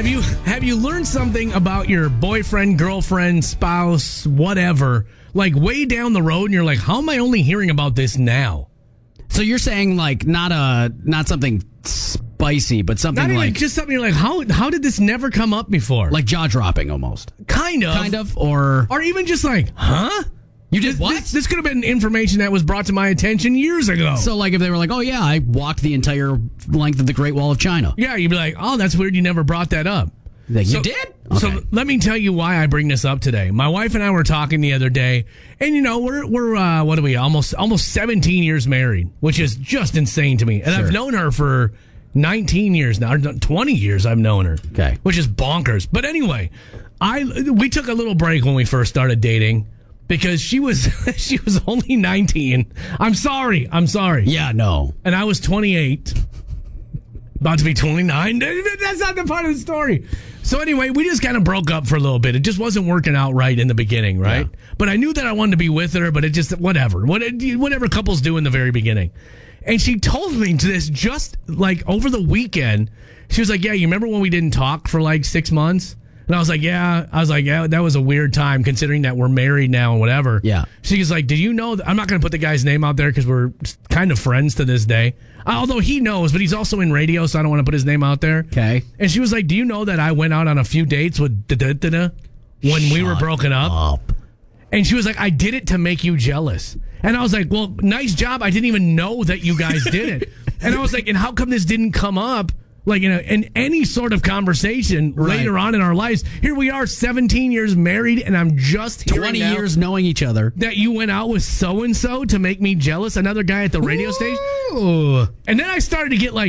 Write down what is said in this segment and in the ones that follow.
Have you learned something about your boyfriend, girlfriend, spouse, whatever, like way down the road, and you're like, how am I only hearing about this now? So you're saying like not something spicy, but something Not even like just something you're like, how did this never come up before? like jaw dropping almost, kind of, or even just like, huh? you did what? This could have been information that was brought to my attention years ago. So like if they were like, oh yeah, I walked the entire length of the Great Wall of China. Yeah, you'd be like, oh, that's weird. You never brought that up. You did? So Okay. let me tell you why I bring this up today. My wife and I were talking the other day, and we're what are we, almost 17 years married, which is just insane to me. And Sure. I've known her for 19 years now, or 20 years I've known her. Okay. Which is bonkers. But anyway, we took a little break when we first started dating because she was only 19. I'm sorry. Yeah, no. And I was 28. About to be 29. That's not the part of the story. So anyway, we just kind of broke up for a little bit. It just wasn't working out right in the beginning, right? Yeah. But I knew that I wanted to be with her, but it just, whatever couples do in the very beginning. And she told me this just like over the weekend. She was like, yeah, you remember when we didn't talk for like 6 months? And I was like, yeah, that was a weird time considering that we're married now and whatever. Yeah. She was like, did you know I'm not going to put the guy's name out there because we're kind of friends to this day. Although he knows, but he's also in radio, so I don't want to put his name out there. Okay. And she was like, do you know that I went out on a few dates with when we were broken up? And she was like, I did it to make you jealous. And I was like, well, nice job. I didn't even know that you guys did it. And I was like, and how come this didn't come up? Like in any sort of conversation later on in our lives. Here we are, 17 years married, and I'm just hearing 20 years knowing each other. that you went out with so-and-so to make me jealous, another guy at the radio station. And then I started to get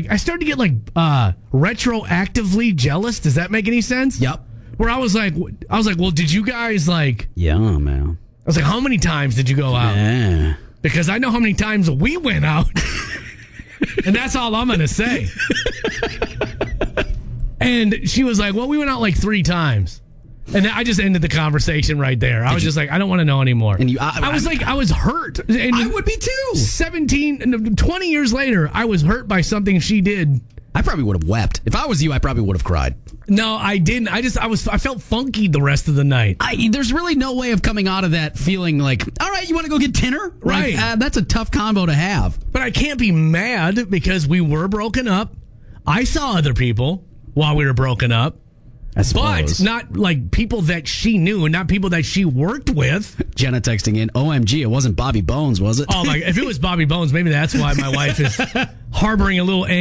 retroactively jealous. Does that make any sense? Yep. Where I was like, well, did you guys like, Yeah, man. I was like, how many times did you go out? Yeah. Because I know how many times we went out. And that's all I'm going to say. And she was like, well, we went out like 3 times. And I just ended the conversation right there. I was just like, I don't want to know anymore. And I was hurt. And I would be too. 20 years later, I was hurt by something she did. I probably would have wept. If I was you, I probably would have cried. No, I didn't. I felt funky the rest of the night. There's really no way of coming out of that feeling like, all right, you want to go get dinner? Right. Like, that's a tough combo to have. But I can't be mad because we were broken up. I saw other people while we were broken up. I suppose. But not like people that she knew and not people that she worked with. Jenna texting in, OMG, it wasn't Bobby Bones, was it? Oh, my! If it was Bobby Bones, maybe that's why my wife is harboring a little